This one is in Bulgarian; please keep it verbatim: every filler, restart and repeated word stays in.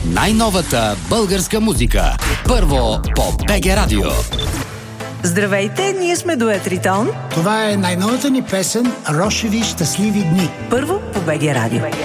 Най-новата българска музика. Първо по БГ Радио. Здравейте, ние сме Дует Ритон. Това е най-новата ни песен "Рошеви щастливи дни". Първо по БГ Радио.